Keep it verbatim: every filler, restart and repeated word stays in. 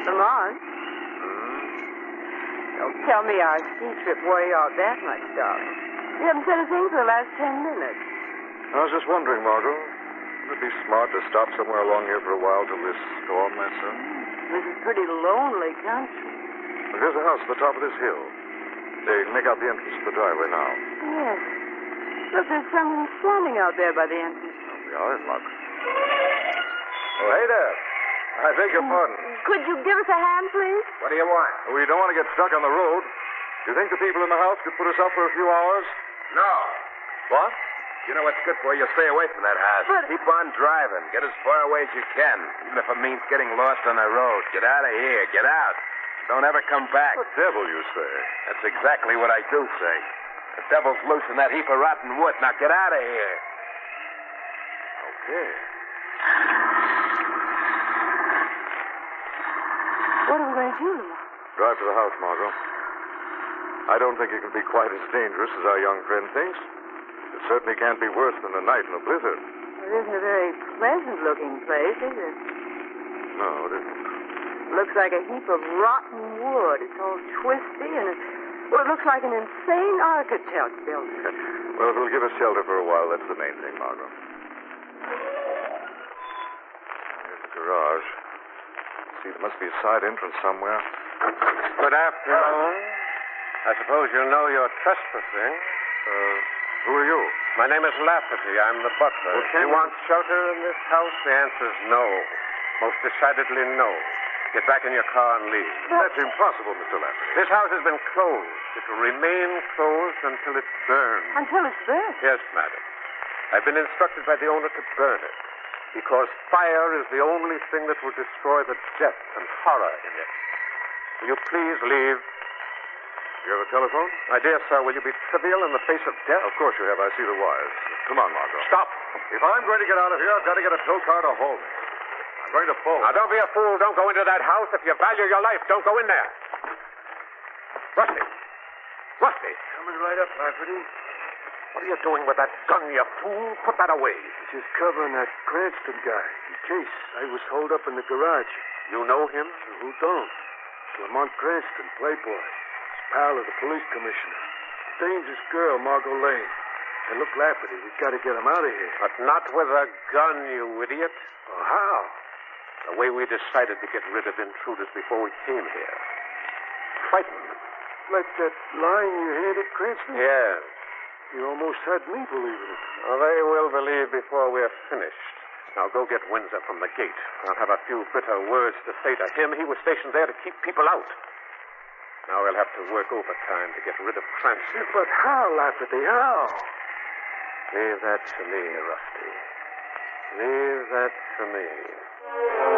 Lamont? Hmm? Don't tell me our ski trip wore you out that much, darling. You haven't said a thing for the last ten minutes. I was just wondering, Margot. Would it be smart to stop somewhere along here for a while till this storm lets up? This is pretty lonely country. Well, here's a house at the top of this hill. They make out the entrance to the driveway now. Yes. Look, there's someone standing out there by the entrance. Oh, we are in luck. Oh, hey there. I beg your pardon. Could you give us a hand, please? What do you want? We don't want to get stuck on the road. Do you think the people in the house could put us up for a few hours? No. What? You know what's good for you? Stay away from that house. But- Keep on driving. Get as far away as you can, even if it means getting lost on the road. Get out of here. Get out. Don't ever come back. The devil, you say? That's exactly what I do say. The devil's loose in that heap of rotten wood. Now get out of here. Okay. What are we going to do, Lamont? Drive to the house, Margot. I don't think it can be quite as dangerous as our young friend thinks. It certainly can't be worse than a night in a blizzard. It isn't a very pleasant-looking place, is it? No, it isn't. Looks like a heap of rotten wood. It's all twisty, and it, well, it looks like an insane architect built it. Well, if it'll give us shelter for a while, that's the main thing, Margot. Here's the garage. See, there must be a side entrance somewhere. Good afternoon. I suppose you know you're trespassing. Uh, who are you? My name is Lafferty. I'm the butler. Well, can you you- want shelter in this house? The answer's no. Most decidedly no. Get back in your car and leave. That's impossible, Mister Lafferty. This house has been closed. It will remain closed until it's burned. Until it's burnt. Yes, madam. I've been instructed by the owner to burn it because fire is the only thing that will destroy the depth and horror in it. Will you please leave? You have a telephone? My dear sir, will you be trivial in the face of death? Of course you have. I see the wires. Come on, Margot. Stop. If I'm going to get out of here, I've got to get a tow car to hold me. I'm going to pull. Now, don't be a fool. Don't go into that house. If you value your life, don't go in there. Rusty. Rusty. Coming right up, Lafferty. What are you doing with that gun, you fool? Put that away. Just covering that Cranston guy. In case I was holed up in the garage. You know him? Who don't? Lamont Cranston, playboy. Pal of the police commissioner. Dangerous girl, Margot Lane. And look, Lafferty, we've got to get him out of here. But not with a gun, you idiot. Oh, how? The way we decided to get rid of intruders before we came here. Frighten them. Like that line you handed Cranston? Yes. You almost had me believing it. Well, they will believe before we're finished. Now go get Windsor from the gate. I'll have a few bitter words to say to him. He was stationed there to keep people out. Now we'll have to work overtime to get rid of Cranston. But how, Lafferty, how? Leave that to me, Rusty. Leave that to me.